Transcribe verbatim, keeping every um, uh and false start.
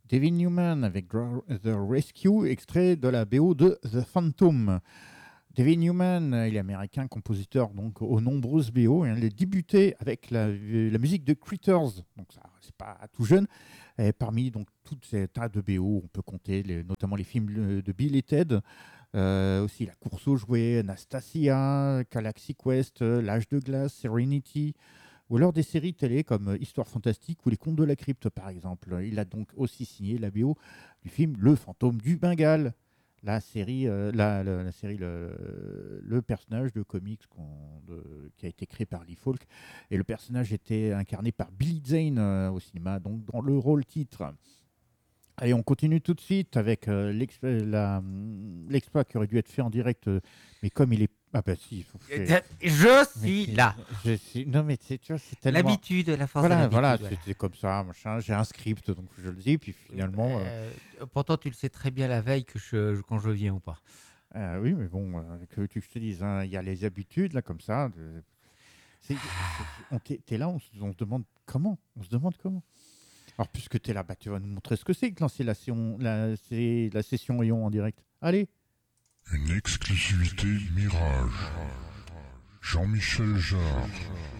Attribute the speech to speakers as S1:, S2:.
S1: David Newman avec The Rescue, extrait de la B O de The Phantom. David Newman, il est américain, compositeur donc aux nombreuses B O. Il a débuté avec la, la musique de Critters, donc ça c'est pas tout jeune. Et parmi donc tous ces tas de B O, on peut compter les, notamment les films de Bill et Ted, euh, aussi La course aux jouets, Anastasia, Galaxy Quest, L'âge de glace, Serenity, ou alors des séries télé comme Histoire fantastique ou Les contes de la crypte par exemple. Il a donc aussi signé la B O du film Le fantôme du Bengale. La série, euh, la, la, la série le, le personnage de comics qu'on, de, qui a été créé par Lee Falk. Et le personnage était incarné par Billy Zane euh, au cinéma, donc dans le rôle titre. Allez, on continue tout de suite avec euh, l'exploit, la, l'exploit qui aurait dû être fait en direct, euh, mais comme il est... Ah bah si, il faut faire...
S2: Je suis mais, là.
S1: Je suis... Non mais tu vois, c'est tellement...
S2: L'habitude, la force
S1: voilà,
S2: de l'habitude.
S1: Voilà,
S2: voilà,
S1: c'était comme ça, machin. J'ai un script, donc je le dis, puis finalement...
S2: Euh, euh... Pourtant, tu le sais très bien la veille que je, quand je viens ou pas.
S1: Euh, oui, mais bon, euh, que tu je te dise, il hein, y a les habitudes, là, comme ça. De... C'est, c'est, on t'es, t'es là, on se, on se demande comment. On se demande comment. Alors, puisque tu es là, bah, tu vas nous montrer ce que c'est que lancer la, la, c'est la session rayon en direct. Allez.
S3: Une exclusivité Mirage. Jean-Michel Jarre.